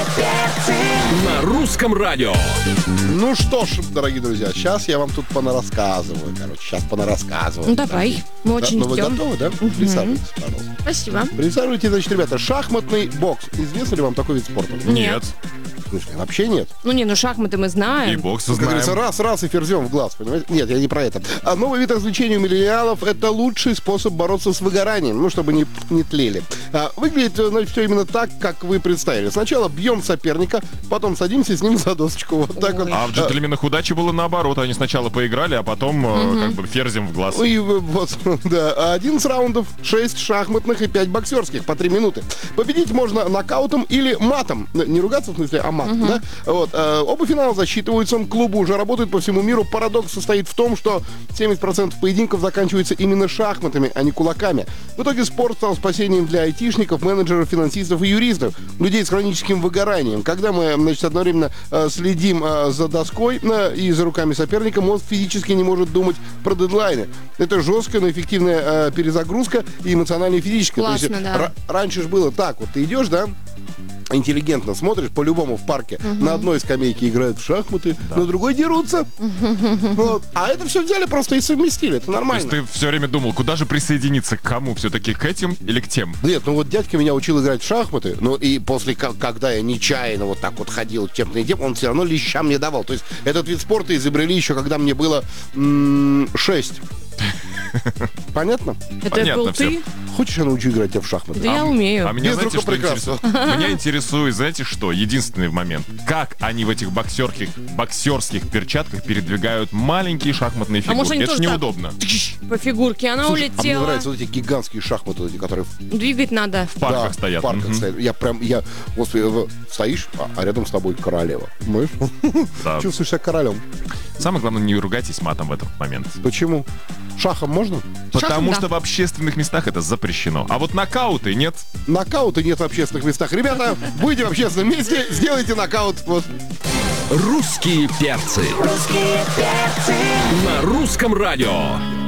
На русском радио. Ну что ж, дорогие друзья, сейчас я вам тут понарассказываю. Сейчас понарассказываю. Ну давай, мы очень ну, вы ждем. готовы, да? Присаживайтесь, пожалуйста. Спасибо. Присаживайтесь, значит, ребята, шахматный бокс. Известно ли вам такой вид спорта? Нет. В смысле, вообще нет. Ну шахматы мы И знаем. бокс Как говорится, знаем. раз и ферзем в глаз, понимаете? Нет, я не про это. А новый вид развлечений у миллениалов — это лучший способ бороться с выгоранием, ну, чтобы не тлели. Выглядит, значит, все именно так, как вы представили. Сначала бьем соперника, потом садимся с ним за досочку. Вот так вот. А в «Джентльменах удачи» было наоборот. Они сначала поиграли, а потом как бы ферзем в глаз. И вот, да, 11 раундов, 6 шахматных и 5 боксерских по 3 минуты. Победить можно нокаутом или матом. Не ругаться, в смысле, а мат, да? Вот. Оба финала засчитываются. Клубы уже работают по всему миру. Парадокс состоит в том, что 70% поединков заканчиваются именно шахматами, а не кулаками. В итоге спорт стал спасением для айтишников, менеджеров, финансистов и юристов, людей с хроническим выгоранием. Когда мы, значит, одновременно следим за доской и за руками соперника, мозг физически не может думать про дедлайны. Это жесткая, но эффективная перезагрузка и эмоциональная, и физическая. Классно, То есть, да. Раньше же было так, вот ты идешь, да, интеллигентно смотришь, по-любому в парке на одной скамейке играют в шахматы, на другой дерутся. Вот. А это все взяли просто и совместили, это То нормально. есть ты все время думал, куда же присоединиться, к кому? Все-таки к этим или к тем? Нет, ну вот дядька меня учил играть в шахматы, ну и после, когда я нечаянно вот так вот ходил тем-то и тем, он все равно леща мне давал. То есть этот вид спорта изобрели еще, когда мне было 6. Понятно? Это Понятно был всё. ты? Хочешь, я научу играть тебя в шахматы? Да я умею. А меня, Без знаете, рук что прекрасно. интересует? Меня интересует, знаете что? Единственный момент. Как они в этих боксерских перчатках передвигают маленькие шахматные фигурки? может, они Это ж тоже так? неудобно. По фигурке она Слушай, а мне улетела. нравятся вот эти гигантские шахматы, вот эти, которые Двигать надо. В парках да, стоят. в парках Мгм. стоят. Господи, стоишь, а рядом с тобой королева. Понимаешь? Да. Чувствуешь себя королем. Самое главное, не ругайтесь матом в этот момент. Почему? Шахом можно? Потому да. что в общественных местах это запрещено. А вот нокауты нет. Нокаута нет в общественных местах. Ребята, будете в общественном месте, сделайте нокаут. Вот. Русские перцы. На русском радио.